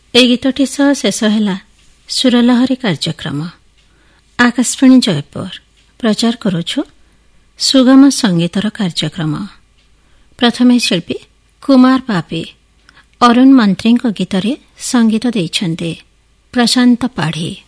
এই গীতটি সহ ଶେଷ ହେଲା ସୁରଲହରୀ କାର୍ଯ୍ୟକ୍ରମ। ଆକାଶବାଣୀ ଜୟପୁର ପ୍ରଚାର କରୁଛୁ ସୁଗମ ସଙ୍ଗୀତର କାର୍ଯ୍ୟକ୍ରମ। ପ୍ରଥମେ ଶିଳ୍ପୀ କୁମାର ବାପି ଅରୁଣ ମନ୍ତ୍ରୀଙ୍କ ଗୀତରେ ସଙ୍ଗୀତ ଦେଇଛନ୍ତି ପ୍ରଶାନ୍ତ ପାଢ଼ୀ।